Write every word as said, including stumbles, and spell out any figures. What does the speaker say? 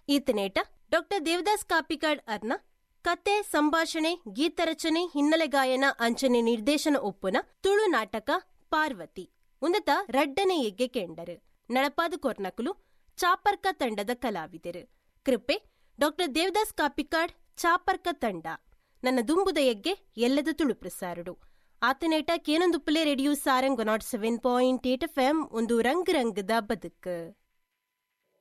ಈತನೇಟ doctor Devdas Kapikad ಅರ್ನ ಕತೆ ಸಂಭಾಷಣೆ ಗೀತರಚನೆ ಹಿನ್ನೆಲೆ ಗಾಯನ ಅಂಚನೆ ನಿರ್ದೇಶನ ಒಪ್ಪುನ ತುಳು ನಾಟಕ ಪಾರ್ವತಿ ಉಂದತ ರಡ್ಡನೆ ಎಗ್ಗೆ ಕೆಂಡರು ನಳಪಾದು ಕೊರ್ನಕುಲು ಚಾಪರ್ಕ ತಂಡದ ಕಲಾವಿದರು. ಕೃಪೆ ಡಾಕ್ಟರ್ ದೇವದಾಸ್ ಕಾಪಿಕಾಡ್ ಚಾಪರ್ಕ ತಂಡ. ನನ್ನ ದುಂಬುದ ಎಗ್ಗೆ ಎಲ್ಲದ Tulu ಪ್ರಸಾರಡು ಆತನೇಟ ಕೇನೊಂದುಪ್ಪಲೆ radio Sarang not seven point eight F M ಒಂದು ರಂಗ್ ರಂಗದ ಬದುಕು.